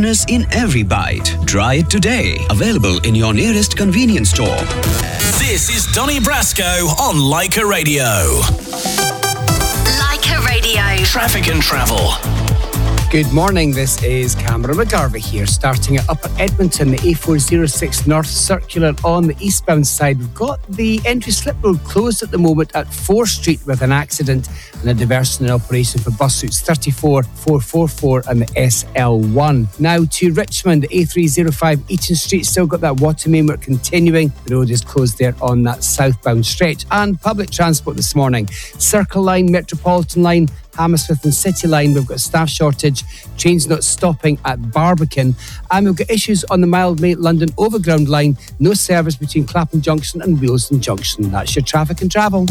tenderness in every bite. Try it today. Available in your nearest convenience store. This is Donny Brasco on Leica Radio. Leica Radio. Traffic and travel. Good morning, this is Cameron McGarvey here, starting at Upper Edmonton, the A406 North Circular on the eastbound side. We've got the entry slip road closed at the moment at 4th Street with an accident and a diversion in operation for bus routes 34, 444 and the SL1. Now to Richmond, A305 Eaton Street, still got that water main work continuing. The road is closed there on that southbound stretch. And public transport this morning, Circle Line, Metropolitan Line, Hammersmith and City Line, we've got staff shortage, trains not stopping at Barbican, and we've got issues on the Mildmay London Overground line, no service between Clapham Junction and Wheelston Junction. That's your traffic and travel.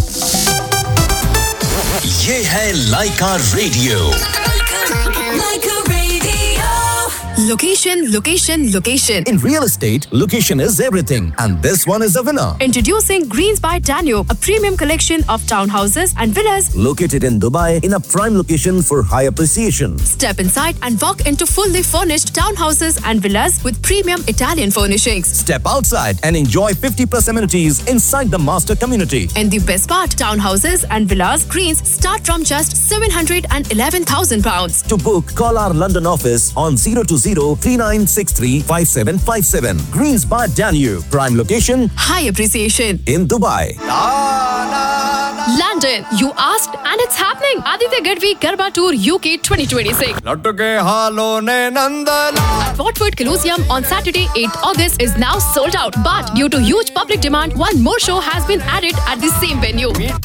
ये है Leica Radio. Leica Radio. Location, location, location. In real estate, location is everything. And this one is a winner. Introducing Greens by Danube, a premium collection of townhouses and villas Located in Dubai in a prime location for high appreciation. Step inside and walk into fully furnished townhouses and villas with premium Italian furnishings. Step outside and enjoy 50+ amenities inside the master community. And the best part, townhouses and villas Greens start from just £711,000. To book, call our London office on 020-3963-5757. Greens by Danube. Prime location, High appreciation. in Dubai. London, you asked and it's happening. Aditya Gadvi Garba Tour UK 2026. At Watford Colosseum on Saturday 8th August is now sold out. But due to huge public demand, one more show has been added at the same venue.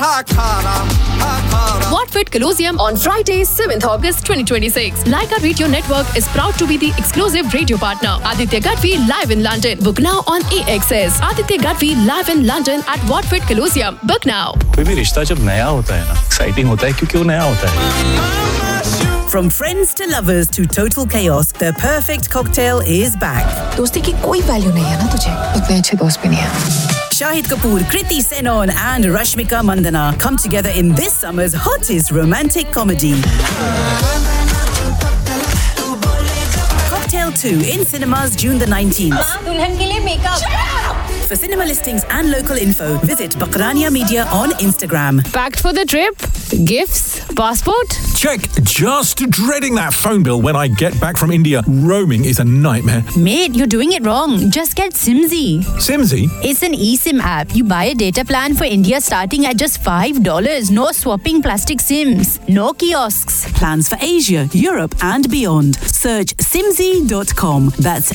Watford Colosseum on Friday 7th August 2026. Leica Radio Network is proud to be the exclusive radio partner. Aditya Gadvi live in London. Book now on AXS. Aditya Gadvi live in London at Watford Colosseum. Book now. कोई भी रिश्ता जब नया होता है ना, exciting होता है क्योंकि वो नया होता है. From friends to lovers to total chaos, the perfect cocktail is back. दोस्ती की कोई वैल्यू नहीं है ना तुझे, उतने अच्छे दोस्त भी नहीं है. Shahid Kapoor, Kriti Senon and Rashmika Mandana come together in this summer's hottest romantic comedy. Cocktail 2 in cinemas June the 19th. दुल्हन के लिए makeup. For cinema listings and local info, visit Bakrania Media on Instagram. Packed for the trip? Gifts? Passport? Check. Just dreading that phone bill when I get back from India. Roaming is a nightmare. Mate, you're doing it wrong. Just get Simzy. Simzy? It's an eSIM app. You buy a data plan for India starting at just $5. No swapping plastic SIMs. No kiosks. Plans for Asia, Europe and beyond. Search simzy.com. That's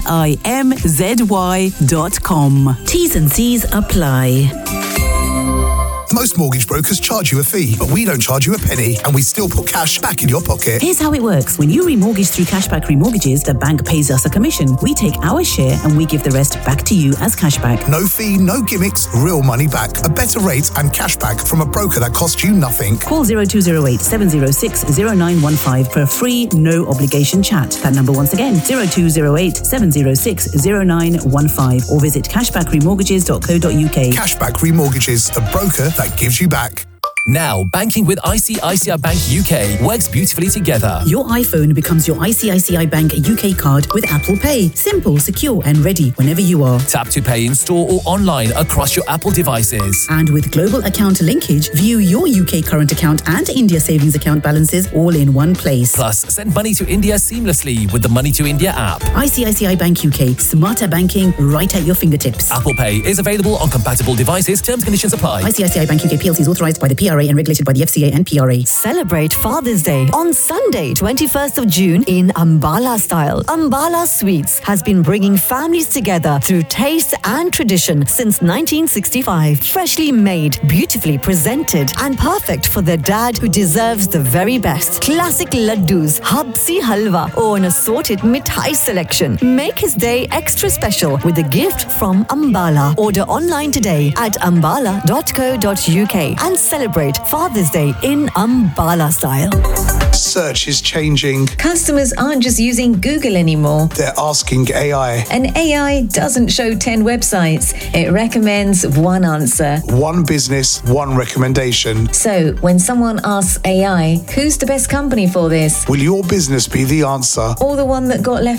SIMZY.com. T's and C's apply. Most mortgage brokers charge you a fee, but we don't charge you a penny, and we still put cash back in your pocket. Here's how it works. When you remortgage through Cashback Remortgages, the bank pays us a commission. We take our share and we give the rest back to you as cashback. No fee, no gimmicks, real money back. A better rate and cashback from a broker that costs you nothing. Call 0208 706 0915 for a free, no obligation chat. That number once again, 0208 706 0915, or visit cashbackremortgages.co.uk. Cashback Remortgages, the broker that gives you back. Now, banking with ICICI Bank UK works beautifully together. Your iPhone becomes your ICICI Bank UK card with Apple Pay. Simple, secure and ready whenever you are. Tap to pay in store or online across your Apple devices. And with global account linkage, view your UK current account and India savings account balances all in one place. Plus, send money to India seamlessly with the Money to India app. ICICI Bank UK. Smarter banking right at your fingertips. Apple Pay is available on compatible devices. Terms and conditions apply. ICICI Bank UK PLC is authorised by the PRA and regulated by the FCA and PRA. Celebrate Father's Day on Sunday, 21st of June in Ambala style. Ambala Sweets has been bringing families together through taste and tradition since 1965. Freshly made, beautifully presented and perfect for their dad who deserves the very best. Classic laddus, habsi halwa or an assorted mithai selection. Make his day extra special with a gift from Ambala. Order online today at ambala.co.uk and celebrate Father's Day in Ambala style. Search is changing. Customers aren't just using Google anymore. They're asking AI. And AI doesn't show 10 websites. It recommends one answer. One business, one recommendation. So, when someone asks AI, who's the best company for this? Will your business be the answer? Or the one that got left